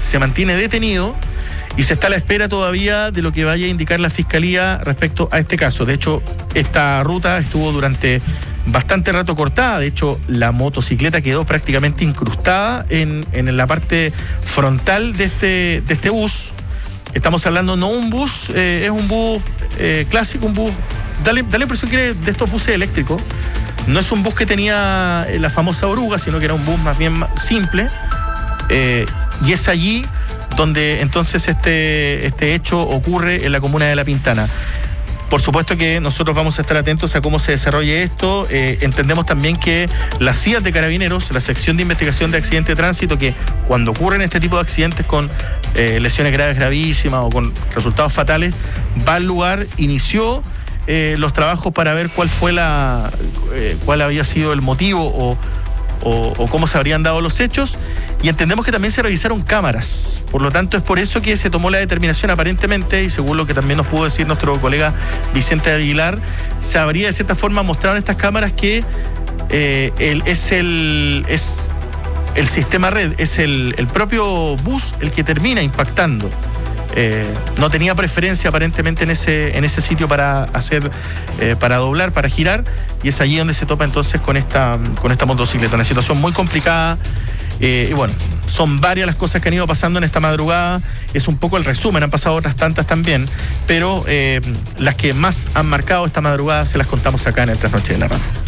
se mantiene detenido y se está a la espera todavía de lo que vaya a indicar la Fiscalía respecto a este caso. De hecho, esta ruta estuvo durante bastante rato cortada. De hecho, la motocicleta quedó prácticamente incrustada en la parte frontal de este bus. Estamos hablando no un bus, es un bus clásico, un bus, da la impresión que es de estos buses eléctricos. No es un bus que tenía la famosa oruga, sino que era un bus más bien simple. Y es allí donde entonces este hecho ocurre en la comuna de La Pintana. Por supuesto que nosotros vamos a estar atentos a cómo se desarrolle esto. Entendemos también que las CIAT de Carabineros, la sección de investigación de accidentes de tránsito, que cuando ocurren este tipo de accidentes con lesiones graves gravísimas o con resultados fatales, va al lugar, inició los trabajos para ver cuál había sido el motivo o cómo se habrían dado los hechos, y entendemos que también se revisaron cámaras. Por lo tanto, es por eso que se tomó la determinación, aparentemente, y según lo que también nos pudo decir nuestro colega Vicente Aguilar, se habría de cierta forma mostrado en estas cámaras que es el sistema red, es el propio bus el que termina impactando. No tenía preferencia aparentemente en ese sitio para doblar, para girar, y es allí donde se topa entonces con esta motocicleta. Una situación muy complicada, y bueno, son varias las cosas que han ido pasando en esta madrugada. Es un poco el resumen, han pasado otras tantas también, pero las que más han marcado esta madrugada se las contamos acá en el Trasnoche de la Radio.